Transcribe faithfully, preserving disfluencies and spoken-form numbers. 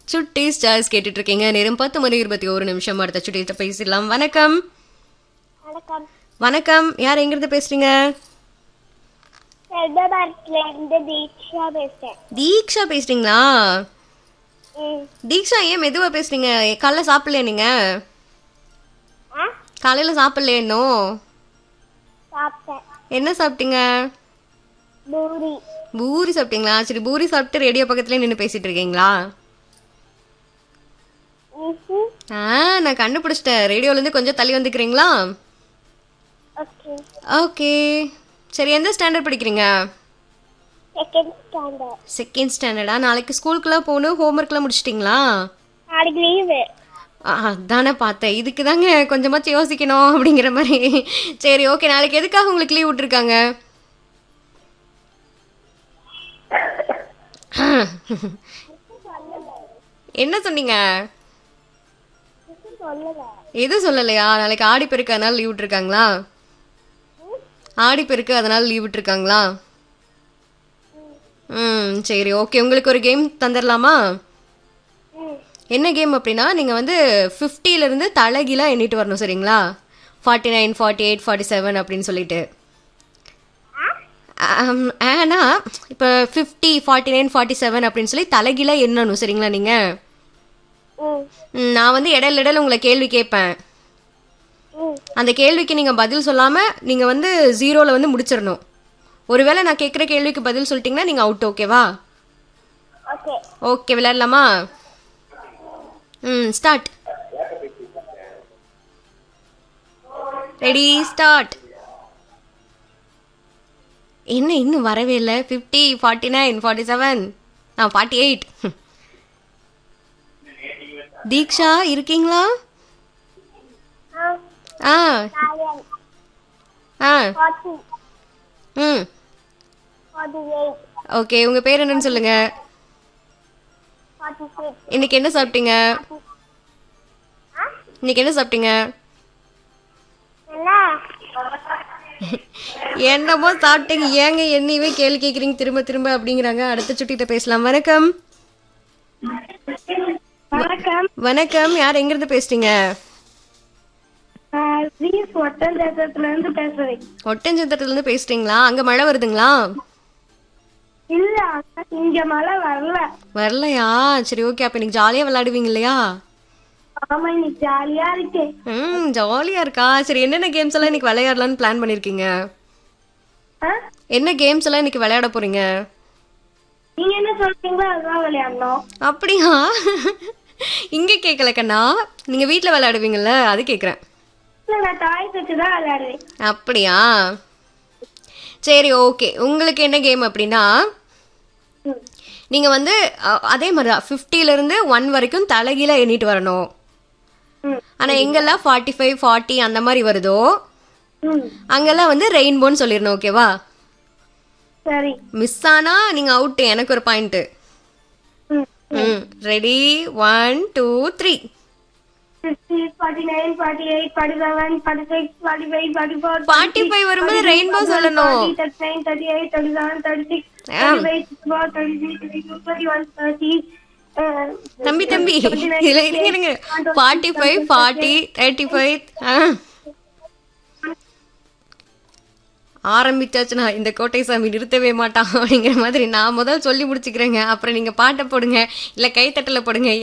சுட்டீஸ் choice கேட்டுட்டு இருக்கீங்க. நேரம் பத்து மணி இருபத்தி ஒரு நிமிஷம். அடுத்த சுட்டீஸ்ட பேசிடலாம். வணக்கம். வணக்கம். வணக்கம். யார் எங்கிருந்து பேசுறீங்க? ஹைதராபாத்ல இருந்து தீக்ஷா பேசுறேன். தீக்ஷா பேசுறீங்களா? ம். தீக்ஷா ஏன் மெதுவா பேசுறீங்க? காலைல சாப்பிடலையா நீங்க? ஆ? காலையில சாப்பிடலையா இன்னும்? சாப்பிட்டேன். என்ன சாப்பிட்டீங்க? பூரி. பூரி சாப்பிட்டீங்களா? சரி, பூரி சாப்பிட்டு ரேடியோ பக்கத்துலயே நின்று பேசிட்டு இருக்கீங்களா? ம்ஹும். ஆ, நான் கண்டுபிடிச்சிட்டேன். ரேடியோல இருந்து கொஞ்சம் தள்ளி வந்துக்கிறீங்களா? ஓகே. ஓகே. சரி, எந்த ஸ்டாண்டர்ட் படிக்கிறீங்க? Second standard. செகண்ட் ஸ்டாண்டர்டா? நாளைக்கு ஸ்கூலுக்குலாம் போகணும். ஹோம்ஒர்க்லாம் முடிச்சிட்டிங்களா? நாளைக்கு லீவு. அதானே பார்த்தேன். இதுக்கு தாங்க கொஞ்சமாச்சும் யோசிக்கணும் அப்படிங்கிற மாதிரி. சரி, ஓகே. நாளைக்கு எதுக்காக உங்களுக்கு லீவ் விட்டுருக்காங்க? என்ன சொன்னீங்க? சொல்லல. எதுவும் சொல்லலையா? நாளைக்கு ஆடி பெருக்கு அதனால லீவ் விட்டுருக்காங்களா? ஆடி பெருக்கு அதனால லீவ் விட்டுருக்காங்களா? ம், சரி, ஓகே. உங்களுக்கு ஒரு கேம் தந்துடலாமா? ம். என்ன கேம் அப்படின்னா, நீங்கள் வந்து ஃபிஃப்டியிலேருந்து தலைகீழாக எண்ணிட்டு வரணும், சரிங்களா? Forty nine forty eight forty seven அப்படின்னு சொல்லிட்டு. ஆம், ஆனா இப்போ fifty forty nine forty seven அப்படின்னு சொல்லி தலைகீழாக எண்ணணும், சரிங்களா? நீங்கள் ம். நான் வந்து இடையில இடையில உங்களை கேள்வி கேட்பேன். ம். அந்த கேள்விக்கு நீங்கள் பதில் சொல்லாமல் நீங்கள் வந்து ஜீரோவில் வந்து முடிச்சிடணும். ஒருவேளை நான் கேட்குற கேள்விக்கு பதில் சொல்லிட்டீங்கன்னா நீங்கள் அவுட். ஓகேவா? ஓகே. ஓகே, விளையாடலாமா? ம், ஸ்டார்ட். Ready, start. என்ன இன்னும் வரவே இல்லை? Fifty forty nine forty seven ஆ ஃபார்ட்டி எயிட். தீக்ஷா இருக்கீங்களா? ஆ. ஆ நயன். ஆ ஃபார்ட்டி. ம், ஃபார்ட்டி எயிட். ஓகே. உங்கள் பேர் என்னன்னு சொல்லுங்கள். Forty six. இன்னைக்கு என்ன சாப்பிட்டீங்க? ஆ? இன்னைக்கு என்ன சாப்பிட்டீங்க? என்ன? என்னமோ சாப்பிட்டீங்க. ஏங்க என்னையவே கேள்வி கேட்குறீங்க திரும்ப திரும்ப அப்படிங்கிறாங்க. அடுத்த சுட்டிகிட்ட பேசலாம். வணக்கம். வணக்கம். வணக்கம். யார் எங்கிருந்து பேசுறீங்க? வீஸ் ஒட்டஞ்சத்திரத்துல இருந்து பேசுறேன். ஒட்டஞ்சத்திரத்துலேருந்து பேசுறீங்களா? அங்கே மழை வருதுங்களா? இல்ல, இங்க மழை வரல. வரலையா? சரி, ஓகே. அப்போ இன்னைக்கு ஜாலியாக விளையாடுவீங்க இல்லையா? ஆமா, இன்னைக்கு ஜாலியா இருக்கு. ம், ஜாலியாக இருக்கா? சரி, என்னென்ன கேம்ஸ் எல்லாம் இன்னைக்கு விளையாடலான்னு பிளான் பண்ணியிருக்கீங்க? ஆ? என்ன கேம்ஸ் எல்லாம் இன்னைக்கு விளையாட போறீங்க? நீங்க என்ன சொல்றீங்களோ அதுதான் விளையாடணும். அப்படியா? இங்கே கேட்கல கண்ணா. நீங்கள் வீட்டில் விளையாடுவீங்கள்ல, அது கேட்குறேன். இல்ல, நான் டாய்ஸ் வச்சு தான் விளையாடுவேன். அப்படியா? சரி, ஓகே. உங்களுக்கு என்ன கேம் அப்படின்னா, ம். நீங்கள் வந்து அ- அதே மாதிரி தான் ஃபிஃப்டியிலேருந்து ஒன் வரைக்கும் தலைகீழாக எண்ணிட்டு வரணும். ம். ஆனால் எங்கெல்லாம் ஃபார்ட்டி ஃபைவ் ஃபார்ட்டி அந்த மாதிரி வருதோ ம். அங்கெல்லாம் வந்து ரெயின்போன்னு சொல்லிடணும். ஓகேவா? சரி. மிஸ் ஆனா நீங்கள் அவுட்டு. எனக்கு ஒரு பாயிண்ட்டு. ம். ம், ready, one two three. fifty, forty-nine, forty-eight, forty-seven, forty-six, forty-five, forty-four, forty-five வரும்போது ரெயின்போ சொல்லணும். thirty-nine, thirty-eight, thirty-seven, thirty-six, ஆ. thirty-five, thirty-four, thirty-three, thirty-two, thirty-one, thirty. uh, தம்பி தம்பி thirty-nine, இதுல இருங்க இருங்க. Forty five forty thirty five ஆ ஆரம்பிச்சாச்சுன்னா இந்த கோட்டை சாமி நிறுத்தவே மாட்டான் அப்படிங்கிற மாதிரி நான் முதல் சொல்லி முடிச்சுக்கிறேங்க. அப்புறம் நீங்க பாட்டை போடுங்க, இல்ல கைத்தட்டல போடுங்க.